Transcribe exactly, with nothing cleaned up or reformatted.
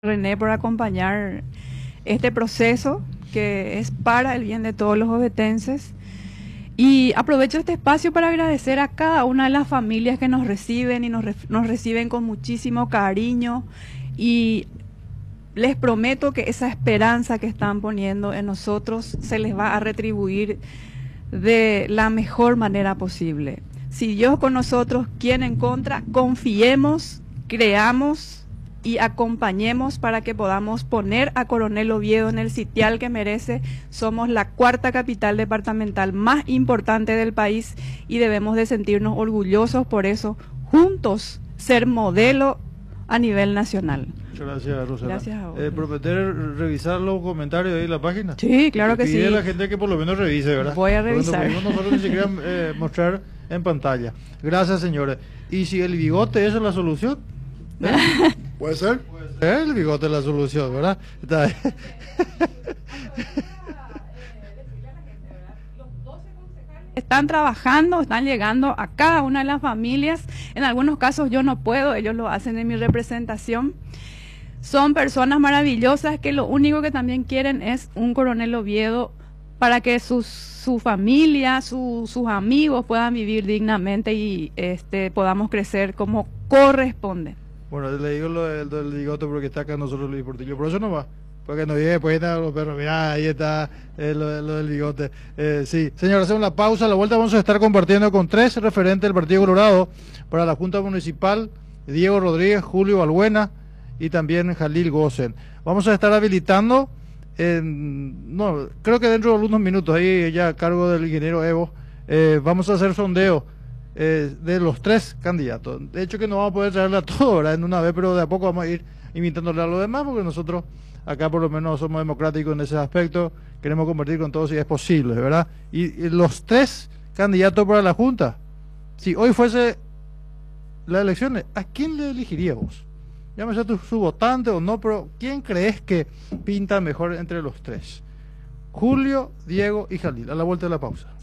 René, por acompañar este proceso que es para el bien de todos los ovetenses. Y aprovecho este espacio para agradecer a cada una de las familias que nos reciben y nos, re nos reciben con muchísimo cariño, y les prometo que esa esperanza que están poniendo en nosotros se les va a retribuir de la mejor manera posible. Si Dios con nosotros, ¿quién en contra? Confiemos, creamos y acompañemos para que podamos poner a Coronel Oviedo en el sitial que merece. Somos la cuarta capital departamental más importante del país y debemos de sentirnos orgullosos por eso, juntos ser modelo a nivel nacional. Muchas gracias, Rosana. Gracias a vos. Eh, ¿Prometer revisar los comentarios ahí en la página? Sí, claro que sí. Pide a la gente que por lo menos revise, ¿verdad? Voy a revisar. Porque nosotros ni siquiera eh, mostrar en pantalla. Gracias, señores. ¿Y si el bigote esa es la solución? ¿Eh? ¿Puede ser? Puede ser, el bigote es la solución, ¿verdad? Está bien. Están trabajando, están llegando a cada una de las familias. En algunos casos yo no puedo, ellos lo hacen en mi representación. Son personas maravillosas que lo único que también quieren es un Coronel Oviedo para que sus, su familia, su, sus amigos puedan vivir dignamente y este, podamos crecer como corresponde. Bueno, le digo lo del, lo del bigote porque está acá nosotros Luis Portillo, por eso no va. Porque no viene, pues ahí están los perros, mirá, ahí está eh, lo, lo del bigote. Eh, sí, señor, hacemos la pausa, a la vuelta vamos a estar compartiendo con tres referentes del Partido Colorado para la Junta Municipal: Diego Rodríguez, Julio Balbuena y también Jalil Gosen. Vamos a estar habilitando, en, no, creo que dentro de unos minutos, ahí ya a cargo del ingeniero Evo, eh, vamos a hacer sondeo eh, de los tres candidatos. De hecho que no vamos a poder traerle a todos, ¿verdad?, en una vez, pero de a poco vamos a ir invitándole a los demás, porque nosotros acá por lo menos somos democráticos en ese aspecto, queremos compartir con todos si es posible, ¿verdad? Y, y los tres candidatos para la Junta, si hoy fuese las elecciones, ¿a quién le elegiría vos? Llámese tu, su votante o no, pero ¿quién crees que pinta mejor entre los tres? Julio, Diego y Jalil. A la vuelta de la pausa.